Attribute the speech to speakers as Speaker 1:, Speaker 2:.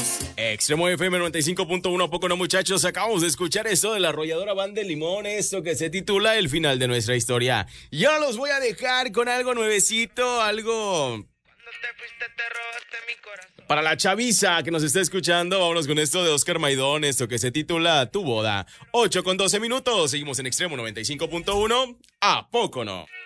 Speaker 1: Extremo FM 95.1, ¿a poco no, muchachos? Acabamos de escuchar esto de la arrolladora Banda de Limón, esto que se titula El final de nuestra historia. Y ahora los voy a dejar con algo nuevecito, algo para la chaviza que nos está escuchando. Vámonos con esto de Oscar Maidón, esto que se titula Tu boda. 8:12 minutos, seguimos en Extremo 95.1, ¿a poco no?